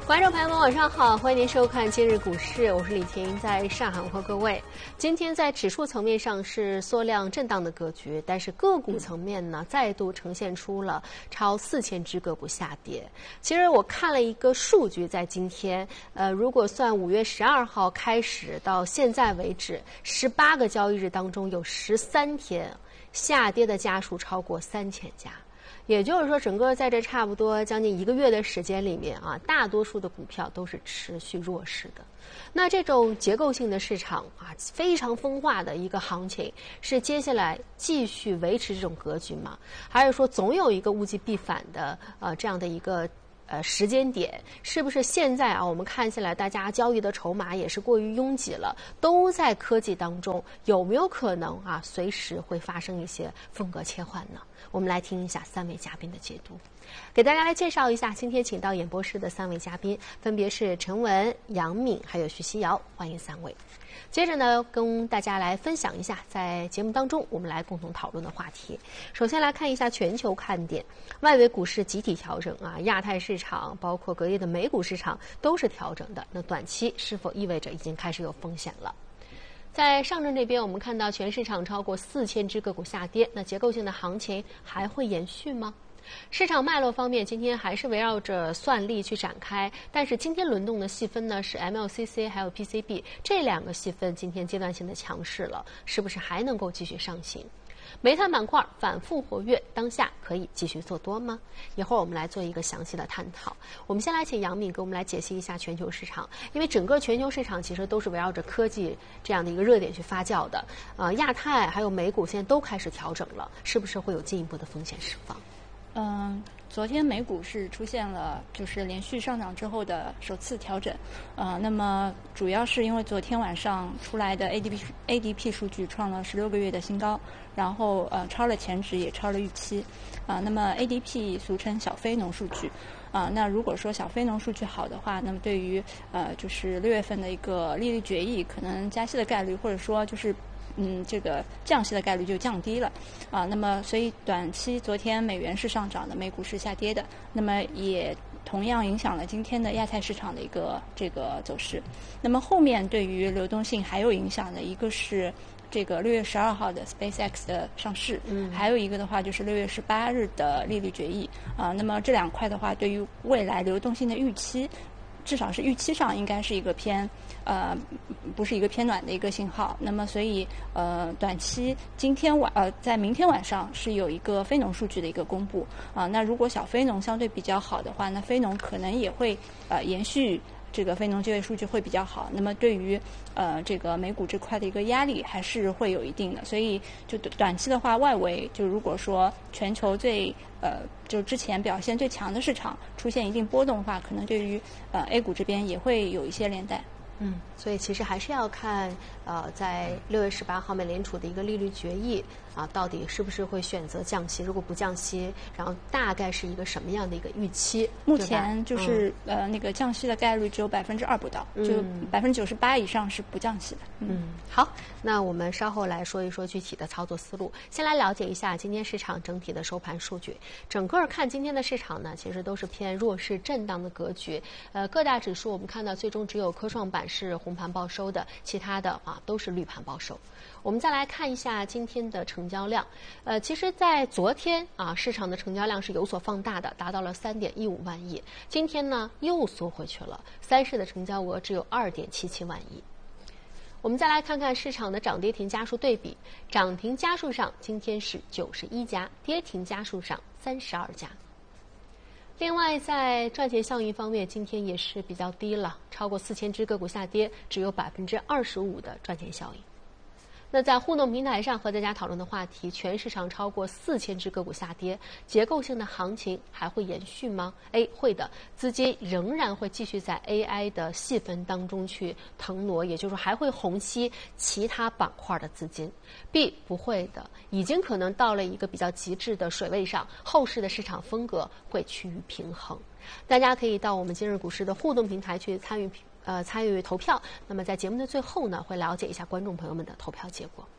观众朋友们，晚上好，欢迎您收看今日股市，我是李婷，在上海问候各位。今天在指数层面上是缩量震荡的格局，但是个股层面呢，再度呈现出了超4000只个股下跌。其实我看了一个数据，在今天，如果算5月12号开始到现在为止，18个交易日当中有13天下跌的家数超过3000家。也就是说，整个在这差不多将近1个月的时间里面啊，大多数的股票都是持续弱势的。那这种结构性的市场啊，非常分化的一个行情，是接下来继续维持这种格局吗？还是说总有一个物极必反的这样的一个时间点？是不是现在啊，我们看起来大家交易的筹码也是过于拥挤了，都在科技当中，有没有可能啊，随时会发生一些风格切换呢？我们来听一下3位嘉宾的解读，给大家来介绍一下今天请到演播室的3位嘉宾，分别是陈文、杨敏还有徐希瑶，欢迎3位。接着呢，跟大家来分享一下在节目当中我们来共同讨论的话题。首先来看一下全球看点，外围股市集体调整啊，亚太市场包括隔夜的美股市场都是调整的，那短期是否意味着已经开始有风险了？在上证这边，我们看到全市场超过4000只个股下跌，那结构性的行情还会延续吗？市场脉络方面，今天还是围绕着算力去展开，但是今天轮动的细分呢是 MLCC 还有 PCB 这2个细分，今天阶段性的强势了，是不是还能够继续上行？煤炭板块反复活跃，当下可以继续做多吗？一会儿我们来做一个详细的探讨。我们先来请杨敏给我们来解析一下全球市场，因为整个全球市场其实都是围绕着科技这样的一个热点去发酵的。亚太还有美股现在都开始调整了，是不是会有进一步的风险释放？ 昨天美股是出现了就是连续上涨之后的首次调整，那么主要是因为昨天晚上出来的 ADP 数据创了16个月的新高，然后超了前值也超了预期，那么 ADP 俗称小非农数据，那如果说小非农数据好的话，那么对于就是6月份的一个利率决议，可能加息的概率或者说就是这个降息的概率就降低了，那么所以短期昨天美元是上涨的，美股是下跌的，那么也同样影响了今天的亚太市场的一个这个走势。那么后面对于流动性还有影响的一个是这个6月12号的 SpaceX 的上市，还有一个的话就是6月18日的利率决议，那么这2块的话，对于未来流动性的预期，至少是预期上应该是一个不是一个偏暖的一个信号。那么所以短期在明天晚上是有一个非农数据的一个公布那如果小非农相对比较好的话，那非农可能也会延续这个非农就业数据会比较好，那么对于这个美股这块的一个压力还是会有一定的。所以就短期的话，外围就如果说全球就之前表现最强的市场出现一定波动的话，可能对于A 股这边也会有一些连带。 所以其实还是要看在6月18号美联储的一个利率决议到底是不是会选择降息，如果不降息，然后大概是一个什么样的一个预期？ 目前就是那个降息的概率只有2%不到，就98%以上是不降息的。 好，那我们稍后来说一说具体的操作思路。先来了解一下今天市场整体的收盘数据。整个看今天的市场呢，其实都是偏弱势震荡的格局。各大指数我们看到最终只有科创板是红盘报收的，其他的都是绿盘报收。我们再来看一下今天的成交量。其实在昨天市场的成交量是有所放大的，达到了3.15万亿。今天呢又缩回去了，三市的成交额只有2.77万亿。我们再来看看市场的涨跌停家数对比，涨停家数上今天是91家，跌停家数上32家。另外在赚钱效应方面，今天也是比较低了，超过4000只个股下跌，只有25%的赚钱效应。那在互动平台上和大家讨论的话题，全市场超过4000只个股下跌，结构性的行情还会延续吗？ A 会的，资金仍然会继续在 AI 的细分当中去腾挪，也就是说还会虹吸其他板块的资金。 B 不会的，已经可能到了一个比较极致的水位上，后市的市场风格会趋于平衡。大家可以到我们今日股市的互动平台去参与投票。那么在节目的最后呢，会了解一下观众朋友们的投票结果。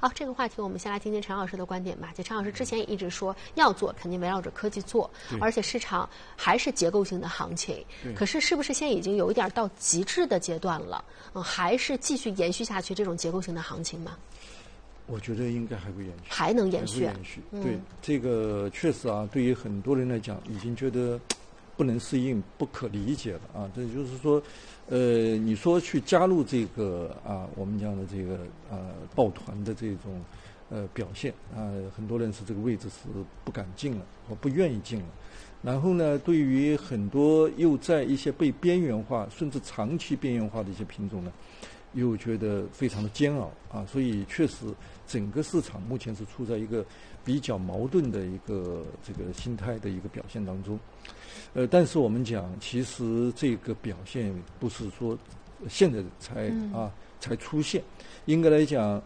好，这个话题我们先来听听陈老师的观点吧。就陈老师之前也一直说要做，肯定围绕着科技做，而且市场还是结构性的行情。可是不是现在已经有一点到极致的阶段了？还是继续延续下去这种结构性的行情吗？ 我觉得应该还会延续， 还能延续。 对，这个确实啊，对于很多人来讲，已经觉得不能适应、不可理解了啊。这就是说，你说去加入这个啊，我们讲的这个抱团的这种表现啊，很多人是这个位置是不敢进了，或不愿意进了。然后呢，对于很多又在一些被边缘化，甚至长期边缘化的一些品种呢，又觉得非常的煎熬啊。所以确实，整个市场目前是处在一个比较矛盾的一个这个心态的一个表现当中。但是我们讲，其实这个表现不是说现在才出现，应该来讲，